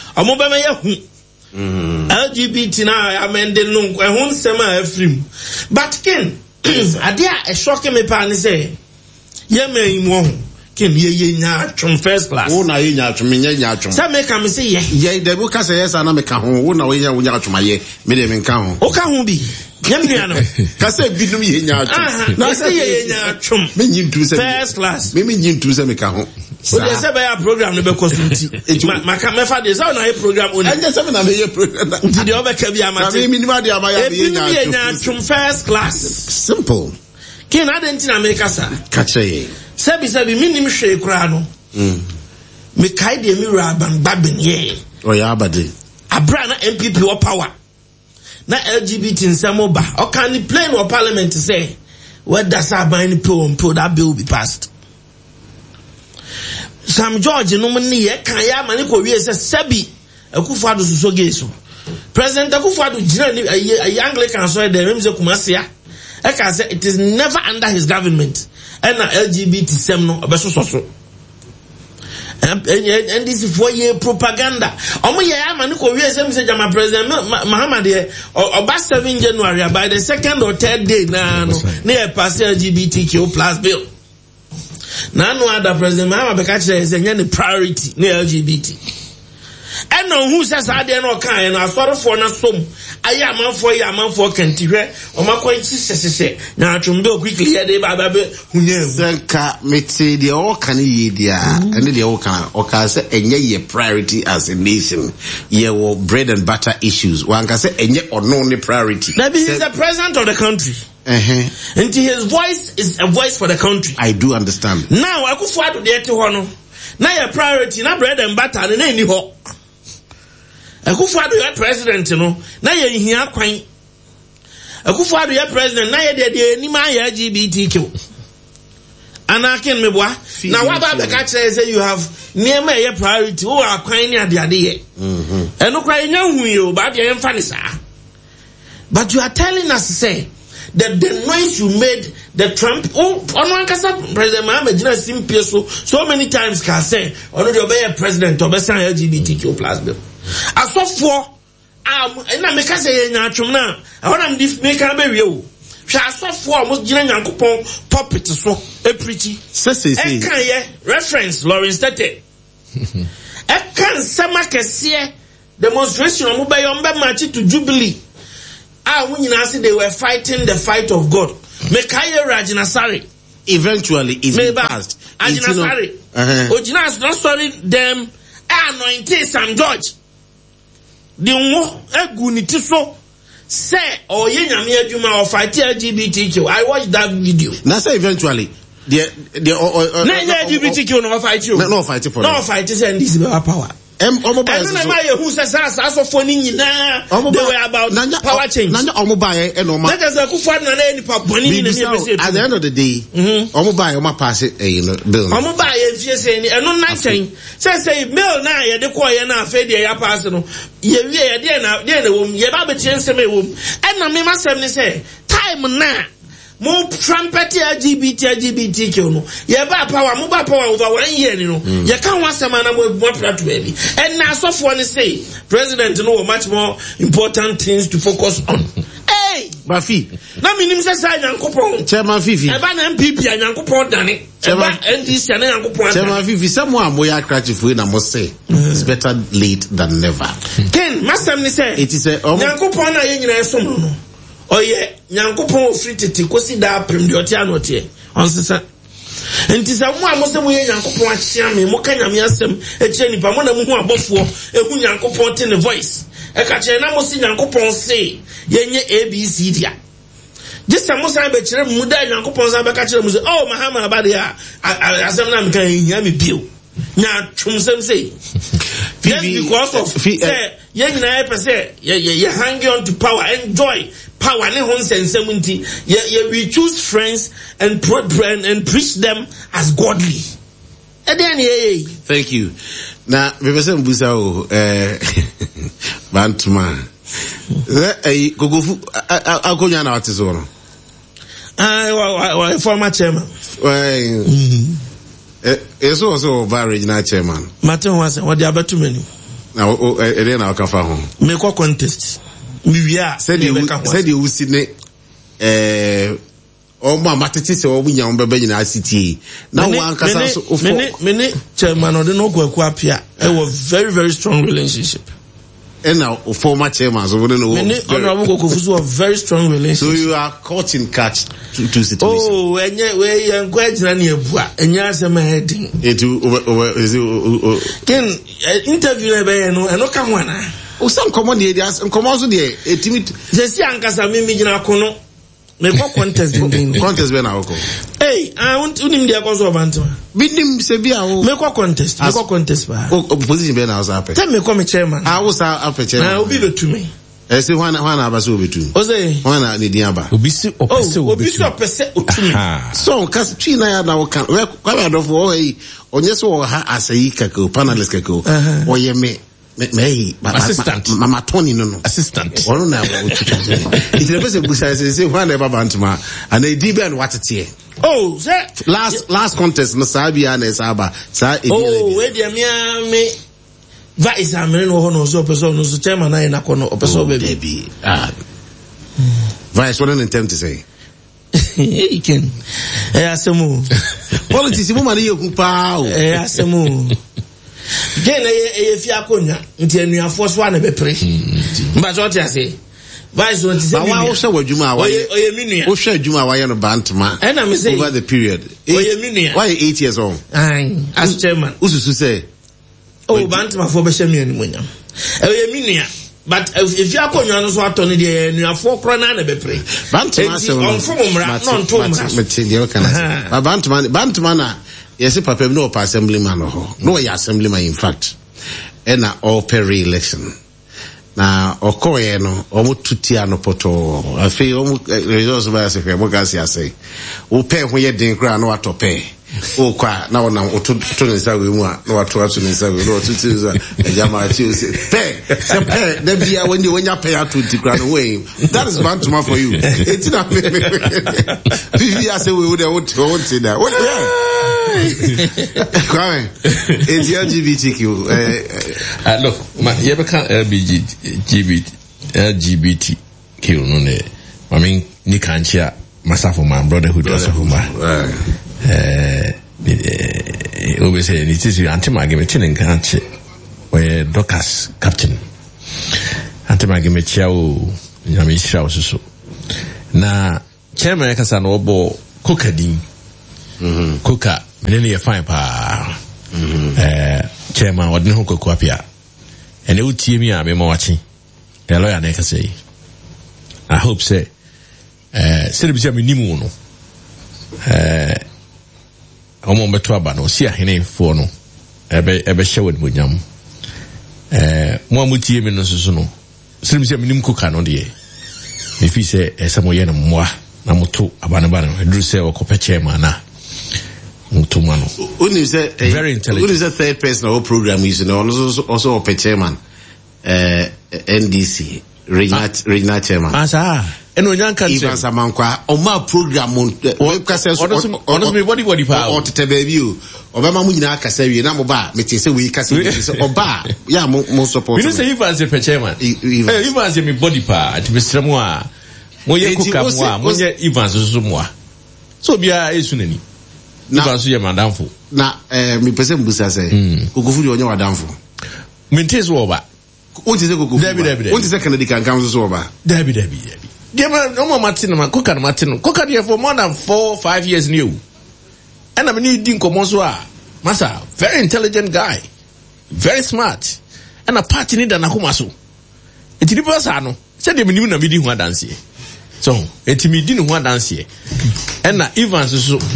Speaker 3: LGBT now amended no ehun sema free. But ken adia a shock me pa ni say ye me imu ken ye nya atwom first class.
Speaker 1: Wo na ye nya atwom nya atwom.
Speaker 3: Say make am say
Speaker 1: ye de bu ka say yes na me ka ho wo na wo nya atwom aye me de me ka ho.
Speaker 3: O ka ho bi. Yamniano.
Speaker 1: Kase bidum ye nya atwom.
Speaker 3: Na say ye nya atwom.
Speaker 1: Me nyintu say
Speaker 3: first class.
Speaker 1: Me nyintu say me ka ho.
Speaker 3: So they say by a program no be consulti. Me fa dey say na ye program only.
Speaker 1: I just say na me ye program.
Speaker 3: Nti dey obeka bi amate.
Speaker 1: Na me minima dey amaya be
Speaker 3: ye nya atwom first class.
Speaker 1: Simple.
Speaker 3: Ken adenti na me kasa.
Speaker 1: Kache.
Speaker 3: Sebi minim hwe kura no. Me kai dey me raban babin ye.
Speaker 1: O ya abade.
Speaker 3: Abra na MPP or power. Na LGBT nsemo ba. O can ni plain or parliament say what does aban po that bill be passed. Sam George no money ye kan ya mani ko wie se sebi Akufo-Addo so gay so President Akufo-Addo jina ni a Anglican so dey mem se Kumasi a ka say it is never under his government and na LGBT sem no obeso so and this is for year propaganda omo ye ya mani ko wie se me jama President Muhammad ye oba 7 January by the second or third day na no na pass LGBTQ+ bill. Now, no other president, my catch is any priority near LGBT. And no who says I dare not kind and I sort for na some. I am man for Kentire or my coin say. Now to build quickly here, they baby who knows.
Speaker 1: Me say the all can ye dear and the all can say and ye priority as a nation. Ye will bread and butter issues. One can say and ye or no priority.
Speaker 3: Maybe he's the president of the country. And his voice is a voice for the country.
Speaker 1: I do understand.
Speaker 3: Now Akufo-Addo dey to hono. Now your priority na bread and butter na any ho. Akufo-Addo your president no. Now your hia kwan. Akufo-Addo your president na your dey ni ma LGBTQ. Anakin meboa. Now what about the catch say you have near me your priority o akwan ni ade ade ye. Eno kwan nya hu yo ba de emfa ni sa. But you are telling us to say that the noise you made, the Trump, President Mohammed, so many times can say, or no, you're a president of LGBTQ+ bill. As so for, and I make us say, now, I want to make a baby. Shall so for almost Jinan Yankupon puppet so a pretty. And can ye reference Lawrence Tete? I can Samaka see demonstration on mobile march to Jubilee. When you say they were fighting the fight of God. Mekaya Rajinasari.
Speaker 1: Eventually, it's been passed.
Speaker 3: Rajinasari. Ojinas not sorry them anointed Sam George. The Guniti so say or Yenyamia Juma or fight LGBTQ. I watched that video.
Speaker 1: Now say eventually.
Speaker 3: LGBTQ no fight you.
Speaker 1: No fight for
Speaker 3: no fight is and this is our power. Who says also phoning they were about power change. Let us go for at
Speaker 1: the end of the day, pass it, bill.
Speaker 3: And on 19 say, Bill, now you're the choir now, fed your personal. You're there now, you're about to change the room. And I must say, time now. More trumpet LGBTQ no. Yeba power over 1 year no. You can't want some man with more platform. And now so for say president know much more important things to focus on. Hey,
Speaker 1: Bafi.
Speaker 3: Na minim say Nyankopon.
Speaker 1: Chairman Fifi.
Speaker 3: Eba na MPP Nyankopon dane. Eba NDC na Nyankopon.
Speaker 1: Chairman Fifi someone moya krachifu na must say it's better late than never.
Speaker 3: Ken, masam ni say
Speaker 1: it is a
Speaker 3: Nyankopon na ye nyina som no. Oye Nyankopon free tete kosi da prem de otia no tie onsesa enti sa mo amose mo ye Nyankopon achia me mo ka nyame asem echire nipa mo na mo hu abofo ehu Nyankopon te ne voice e ka che na mo si Nyankopon say ye nye ABC dia jisa mo san be kire mu da Nyankopon san be ka kire mu say oh mahama abadia asem na me kan nya me bio nya twumsem say because of say ye nyina e say ye hang on to power enjoy power ne hon sensemunti we choose friends and preach them as godly.
Speaker 1: Thank you. Now we person busa o bantuma gogofu akonya na watizo no
Speaker 3: former chairman
Speaker 1: so ba regional chairman
Speaker 3: Martin was what the abetu menu
Speaker 1: na ere na wakafa ho
Speaker 3: me ko contest
Speaker 1: said you see ne Oma matete se obunya ombebe nyina asiti na wan kasa so ofo
Speaker 3: mene chairman ode no kwaku apia e was very strong relationship
Speaker 1: and now former chairman so we know
Speaker 3: mene honorable Kofusu a very strong relationship.
Speaker 1: So you are caught in catch two situations.
Speaker 3: Oh enye we enkwagina na ebua enye asem heading
Speaker 1: etu
Speaker 3: ken interview na be no eno ka ho ana
Speaker 1: o sam common dey common so dey etimi
Speaker 3: jesi ankasa mimi gina kono me ko contest din
Speaker 1: contest be na oko
Speaker 3: hey I want unim dey cause of antama
Speaker 1: bidim se bia o
Speaker 3: me ko contest ba
Speaker 1: opposition be na o sa pe
Speaker 3: tell me come chairman
Speaker 1: I was up chairman
Speaker 3: na obi betu me
Speaker 1: e say wana abaso obetu
Speaker 3: o say
Speaker 1: wana ne din aba
Speaker 2: obi si
Speaker 3: opese otumi
Speaker 1: so kas twi na ya na wo kan kwa ba dofo o yi onye so wo ha asayi kako panelist kako o ye me
Speaker 2: assistant
Speaker 1: mama Tony no
Speaker 2: assistant
Speaker 1: ono na wo tutu it the person busa say when never bantuma and e dibe and watete
Speaker 3: oh say
Speaker 1: last contest no sabia na saba sa e
Speaker 3: we dia me vice amene no ho no so person no so chairman na kono person baby
Speaker 1: vice what an attempt to say
Speaker 3: he can asemu
Speaker 1: politics mo mari ye ku pa o
Speaker 3: asemu gena ye fi akonya nti anuafo so ana bepre mba so tia say vice want to say
Speaker 1: wa wo hwe wadwuma wa
Speaker 3: oye minua
Speaker 1: wo hwe adwuma wa ye no bantama
Speaker 3: and me say
Speaker 1: over the period
Speaker 3: oye minua
Speaker 1: why 8 years old
Speaker 3: as chairman
Speaker 1: ususu say
Speaker 3: oh bantama for be hwe me animunya oye minua but if you akonya no so atone de anuafo kro na bepre
Speaker 1: bantama say
Speaker 3: on fomumra no ntomra
Speaker 1: bantama na yes papa no assemblyman ho no ya assemblyman in fact and all per re-election na okoye no omo tutia no poto afi omo results ba se fe mo ga se ase wo pe ho ye den kra no atope o kwa na wona oto ne sawe mu a no ato ato ne sawe no tutu za jama ti o se pe da bia when you pay out 20 kra no way that is bantuma for you it's not bibi ase we would say that what Kwame, it's LGBTQ.
Speaker 2: Look, you can't LGBTQ, no, I mean, Nikanchia, myself, my brotherhood, always say, it is your anti-argument in Kanchi, where Docas captain.
Speaker 4: Antemage mechia o nyame hira wo so. Na chairman yakasa no obo kokadin. Koka menene ye fine pa. Chairman wadne ho koku apia. Ene utie mi a me ma wachi. The lawyer na yakasa yi. I hope say celebration minimum no. Omo beto aba no si ahene fo no. Ebe hye wad monyam. Mo amutie mi no so no. Celebration minimum koka no de. Me fi say esamoye na mmoa na moto abanabana eduru say okope chairman na moto mano.
Speaker 1: Uni say
Speaker 4: very intelligent.
Speaker 1: Uni say third person of program is also okope chairman NDC regional chairman.
Speaker 4: Asa eno nyanka
Speaker 1: Ivan Samankwa oma program
Speaker 4: honestly body pa
Speaker 1: o tete baby o obama mu nyina akasa wie na mo ba meti se we kasa wie se oba ya mo support.
Speaker 4: You say Ivan say chairman. Ivan say me body pa ti besremo a mo ye kuka mo a mo ye Ivan so mo a so bia esunani Ivan so ye madamfo
Speaker 1: na me pese mbusa say kokofu de onye wadamfo
Speaker 4: mintes wo ba
Speaker 1: o ti se kokofu o ti se Kennedy kan so ba
Speaker 4: Debi Dema no Martin man Koka Martin Koka there for more than 4-5 years new. And I mean din komo so a masa very intelligent guy. Very smart. And a party need na homa so. Enti nipa sa no said dem nim na me di ho dance. So enti me di no ho dance. And na Ivan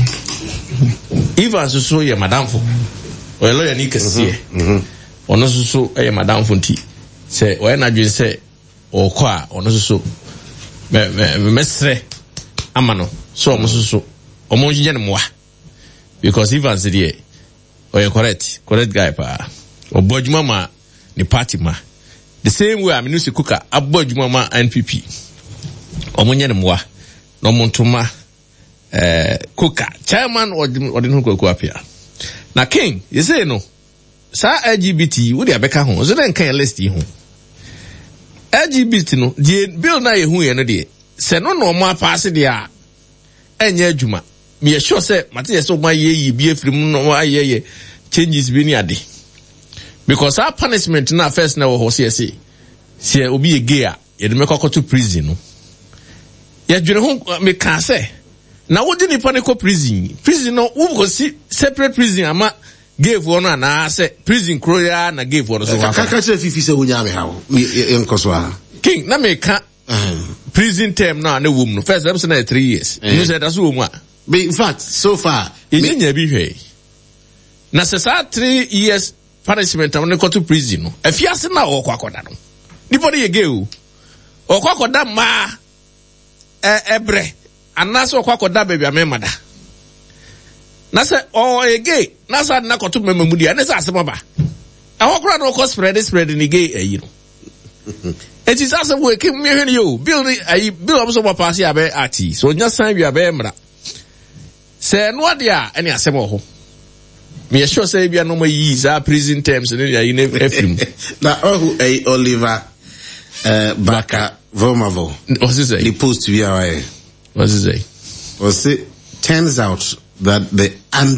Speaker 4: so ye madamfo. O lawyer ni kese. Ono so ye madamfo nti. Say o na dwen say o kwa ono so mesre amano so omususu omonje ne moa because Ivan said here oh correct guy pa obojuma ma ni party ma the same way aminu se kuka abojuma ma NPP omonye ne moa no montoma kuka chairman odin ho kwaku apia na king you say no sa LGBT wo de abeka ho so den kan list yi ho LGBT no the bill na yehu ye no de se no no ma pass de a enye adwuma me sure say mate so ma ye bi afrim no aye changes bi ni ade because our punishment na first na wo say se obi ye gay a ye de mekọ to prison no ye dwere ho me ka say na wo de ni pa ne ko prison no wo go see separate prison ama gave one na say prison kroya na gave one so
Speaker 1: kaka che fifi se wonya me hawo enkoso a
Speaker 4: king na me ka prison term na wom no first episode na 3 years you said that's wom a
Speaker 1: in fact so far
Speaker 4: enya bi hwe na se sa 3 years punishment am ne ko to prison no afiase na wo kwakoda no nipo de ye gay o kwakoda ma ebre anaso kwakoda baby amemada na se gay na sa na koto memamudi na se asema ba ahokra no ko spread ni gay ayi no eti sa se we kim me hwene yo bill so pass ya be ati so nya san wi abe mra se no ade a ene asema ho me sure say bia no ma yi za prison terms ne ya in efrim
Speaker 1: na Oliver Baka Vomavo
Speaker 4: what's he say
Speaker 1: the post to be away
Speaker 4: what's he say
Speaker 1: turns out that the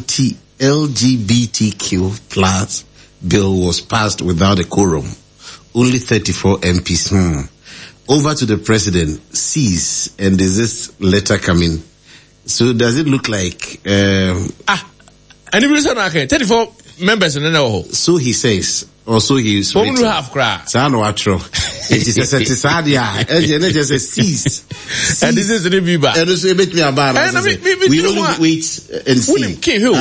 Speaker 1: anti-LGBTQ plus bill was passed without a quorum. Only 34 MPs. Over to the president. Cease and desist letter coming. So does it look like...
Speaker 4: any reason I can? 34 members in the
Speaker 1: So he says. Or so he is.
Speaker 4: What do you have, cry?
Speaker 1: It is a sadia. And it just says cease.
Speaker 4: And this is the Biba.
Speaker 1: And this make me about we only wait and see.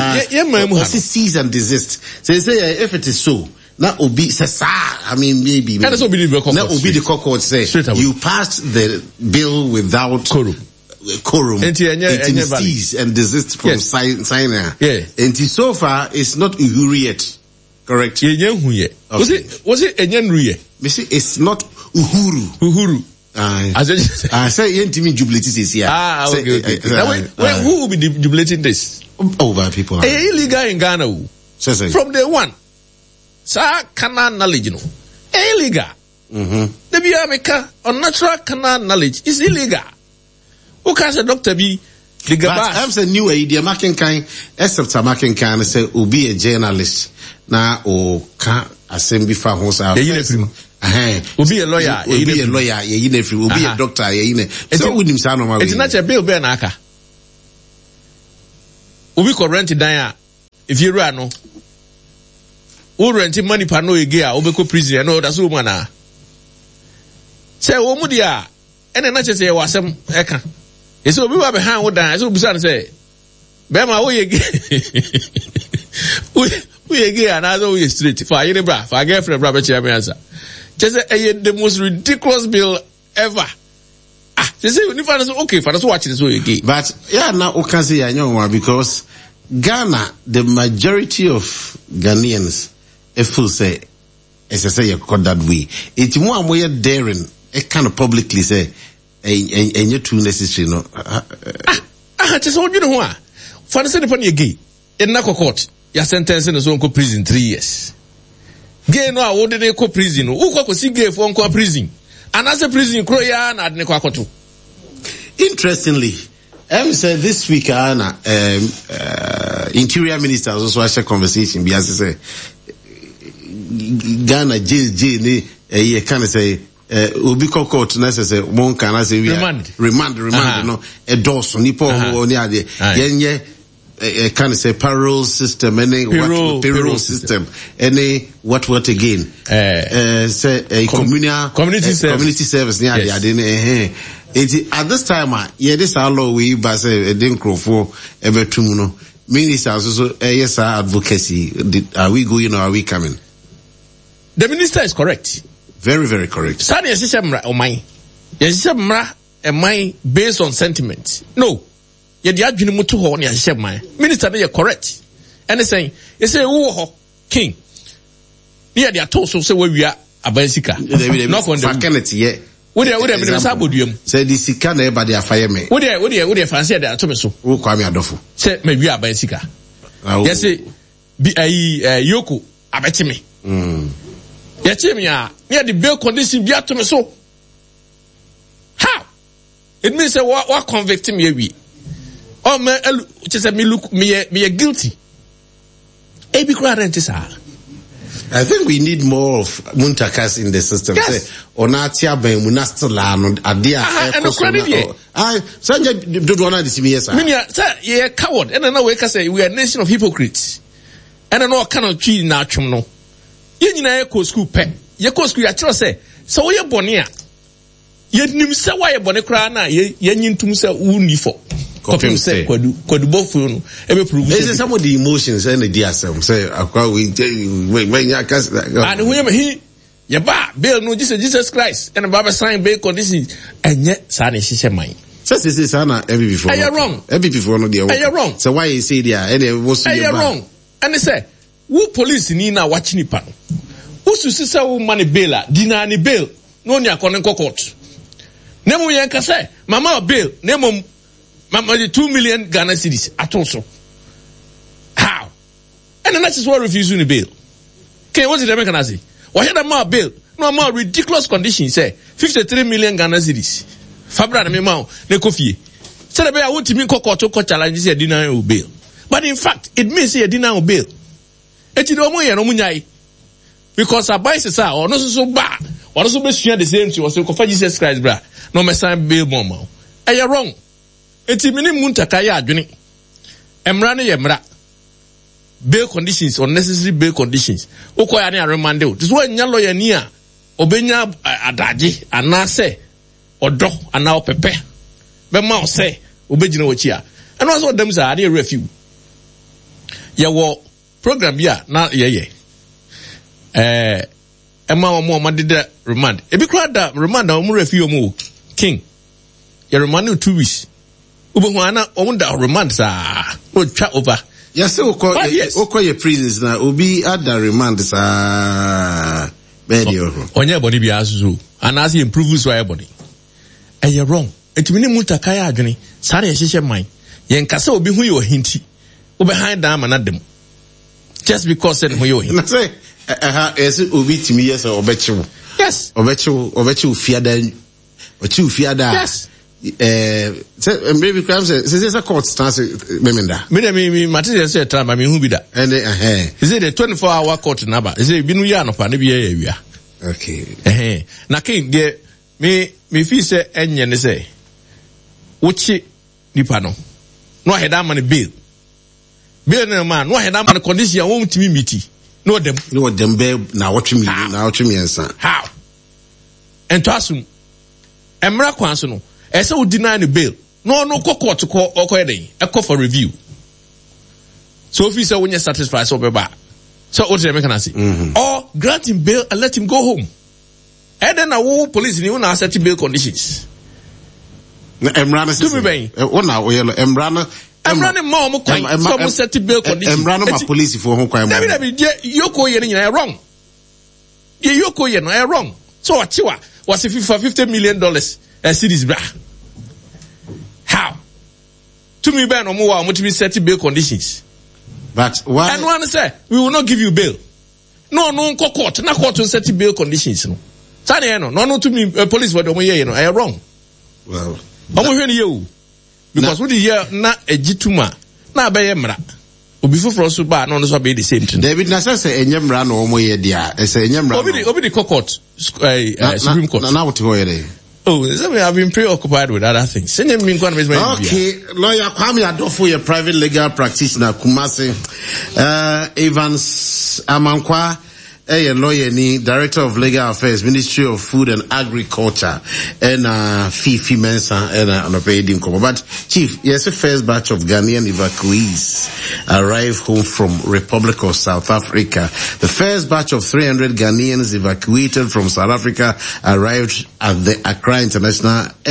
Speaker 1: Cease and desist. So they say if it is so, now obi says I mean maybe.
Speaker 4: Now obi
Speaker 1: the court say you passed the bill without quorum. And cease and desist from signing.
Speaker 4: Yeah.
Speaker 1: And so far it's not uhuru yet. Correct.
Speaker 4: Okay. Was it Enyanruye?
Speaker 1: It's not Uhuru. I say Yentimi jubilating this year.
Speaker 4: Okay. Who will be jubilating this?
Speaker 1: Over people.
Speaker 4: Illegal in Ghana. From day one. Sa canal knowledge no. Illegal. The Biameka unnatural canal knowledge is illegal. Who can say Dr. B? The Gabas.
Speaker 1: I'm saying new idea making kind except making say will be a journalist. Na o ka assembly fa ho sa
Speaker 4: Obi a lawyer,
Speaker 1: ye ne free, obi a doctor, ye ne. So we nim sa no ma.
Speaker 4: It's not a bill be na aka. Obi ko rent dan if you run no. O rent money pa no ege a obi ko prison no that's woman na. Say wo mu dia ene na chese ye wasem eka. E say obi wa be han wo dan, so obi say say be ma wo yege. We ege ana so we straight for you bra, for girlfriend bra be che me answer. Just the most ridiculous bill ever. They say if I okay, for us watch this way again.
Speaker 1: But yeah, now we can say because Ghana, the majority of Ghanaians, if we say, as I say, you got that way. It's more and more daring. It kind of publicly say, and you're too necessary, no.
Speaker 4: Just what you know what? For the sake of you gay, in Nako court, your sentence in the zone prison 3 years. Gay no, I wouldn't go prison. Who could see gay for uncle prison? And as a prison, Kroya and Adnekwakotu.
Speaker 1: Interestingly, I said this week, Anna, Interior Minister also had a conversation because I say Ghana jail, you can say Ubiko court necessary. One can say remand. No, a dozen nipo or near the can say payroll system, any payroll system, any what again? Say a community service near the at this time, this our law we pass a dinkro for ever tumuno. Ministers also yes advocacy. Are we going or are we coming?
Speaker 4: The minister is correct.
Speaker 1: Very, very correct.
Speaker 4: Sadi yesisha o mai. Yesisha mra e mai based on sentiment. No. Ye di adwene mutu ho na yesisha mai. Minister dey correct. And saying, you say wo ho king. Ye di ato so say we wia abansika.
Speaker 1: No condemnity ye.
Speaker 4: Wo dey me sa boduam.
Speaker 1: Say the sika na e ba dey afaye me.
Speaker 4: Wo dey fancy dey ato me so.
Speaker 1: Wo kwa me adofo.
Speaker 4: Say me wia abansika. Yes say bi yoko abeti me. Yachimia, near the bail condition be to me so. How? It means that what convict me we. Oh me just me look me guilty. Ebi kura rentisa.
Speaker 1: I think we need more of muntakas in the system.
Speaker 4: Yes.
Speaker 1: Onatia be munastala no adia.
Speaker 4: And the credit here.
Speaker 1: Sanja do one this me yes.
Speaker 4: Minya sir, you a coward. And now we can say we are a nation of hypocrites. And I know cannot treat na chum no. Ye nyina ye ko school pe ye ko school ya kire se so wo ye bone a ye nim se wa ye bone kra na ye nyintum se uni for kopim se kwadu bofu no e be prove
Speaker 1: is some of the emotions and the DSM say akwa we when ya cast
Speaker 4: and who he ye ba bail no Jesus Christ and baba sign bail condition enye sa na hihye man
Speaker 1: say sana every before
Speaker 4: are you wrong
Speaker 1: every before no dey
Speaker 4: are you wrong
Speaker 1: so why you say there and was
Speaker 4: you wrong and they say who police ni na watch ni pa who susisa wo money bail dina ni bail no ni akone court nemu yen ka say mama bail nemu mama 2 million Ghana cedis atoso how and then that is what refuse ni bail okay what did they make an say why had ma bail no ma ridiculous condition say 53 million Ghana cedis fabra na me ma ne kofie say the be a won't me court ko challenge say dina o bail but in fact it means say dina o bail eti do mo ye no munyai because advice is or no so ba or no so be share the same thing so for Jesus Christ bra no me sign bail mama e you wrong eti mini muntaka ya adwene emra ne ye mra bail conditions unnecessary bail conditions ukoya ne remand o this one nya lawyer ni a obenya adaje anase odo ana opepe be ma o say obegina wachi a and also dem say ade review ye wo program bia na ye ema omo ma de remand ebi kra da remand omo refi omo king ye remand 2 weeks ubo ana omo da remand sa o twa over
Speaker 1: yes o ye prisons na obi ada remand sa medio
Speaker 4: onye body bia azuzu ana as improve so everybody ye wrong etimi ni mutaka ya adwene sa na ye hihye man ye nkasa obi hu ye ohinti obi hand down na dem just because said who you
Speaker 1: na say yes obi timi yes obechiwo
Speaker 4: yes
Speaker 1: obechiwo fiada
Speaker 4: yes
Speaker 1: say maybe crime say court stance memenda
Speaker 4: me material say try me hu bi da
Speaker 1: and
Speaker 4: is it the 24-hour court number is it binu ya no pa ne bi ya wia
Speaker 1: Okay.
Speaker 4: Na king de me feel say enye ne say wochi nipa no ahead am man bail no man no ahead am man condition won timi miti no dem
Speaker 1: be na watching me answer
Speaker 4: how ento asum emra kwan so no ese wo deny the bail no court ko okọ eko for review so if you say when you satisfied so be back so what do you can say or grant him bail and let him go home and then a police ni una set bail conditions
Speaker 1: emrana
Speaker 4: to me ben
Speaker 1: ona oyelo emrana
Speaker 4: mom kwan so mo set bail conditions
Speaker 1: emrana ma police for ho kwan mo
Speaker 4: David yoko ye nyina wrong ye yoko ye no wrong so achiwa was $50 million cedis bra how to me ben omo wa omo to be set bail conditions.
Speaker 1: But why?
Speaker 4: And one say we will not give you bail. No court. Na court will set bail conditions. No. Sani no to me police for the I am wrong.
Speaker 1: Well,
Speaker 4: because we the year na ejituma na be yemra. Obi foforo so ba no so be the same thing.
Speaker 1: David na say enyemra na omo ye dia. Say enyemra.
Speaker 4: Obi the court Supreme Court.
Speaker 1: Na what go here?
Speaker 4: Oh, I've been preoccupied with other things. Okay,
Speaker 1: lawyer Kwame Adofo, your private legal practitioner, Kumasi. Evans Amankwa, a lawyer, Director of Legal Affairs, Ministry of Food and Agriculture, and Fifi Mensa, and a paid income. But Chief, yes, the first batch of Ghanaian evacuees arrived home from Republic of South Africa. The first batch of 300 Ghanaians evacuated from South Africa arrived at the Accra International